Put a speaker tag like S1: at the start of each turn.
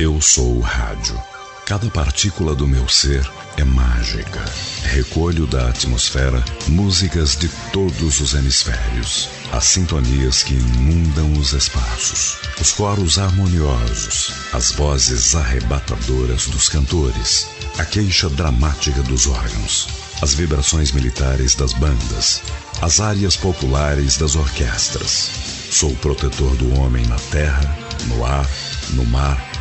S1: Eu sou o rádio. Cada partícula do meu ser é mágica. Recolho da atmosfera músicas de todos os hemisférios. As sintonias que inundam os espaços. Os coros harmoniosos. As vozes arrebatadoras dos cantores. A queixa dramática dos órgãos. As vibrações militares das bandas. As áreas populares das orquestras. Sou o protetor do homem na terra, no ar, no mar